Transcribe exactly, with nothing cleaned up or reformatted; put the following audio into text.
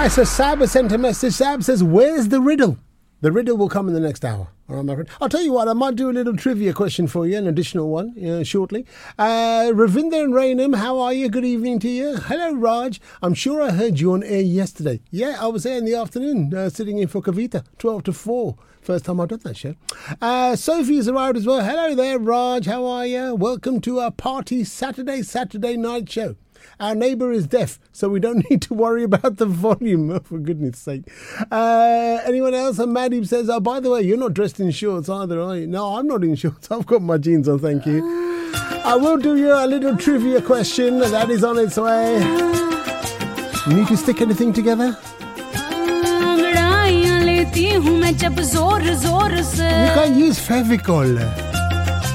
Right, so Sab has sent a message. Sab says, where's the riddle? The riddle will come in the next hour. All right, my friend. I'll tell you what, I might do a little trivia question for you, an additional one, uh, shortly. Uh, Ravinder and Rainham, how are you? Good evening to you. Hello, Raj. I'm sure I heard you on air yesterday. Yeah, I was there in the afternoon, uh, sitting in for Kavita, twelve to four. First time I've done that show. Uh, Sophie's arrived as well. Hello there, Raj. How are you? Welcome to our party Saturday, Saturday night show. Our neighbour is deaf, so we don't need to worry about the volume, oh, for goodness sake. Uh, anyone else? And Maddie says, oh, by the way, you're not dressed in shorts either, are you? No, I'm not in shorts. I've got my jeans on, thank you. I will do you a little trivia question. That is on its way. You need to stick anything together? You can't use Fevicol.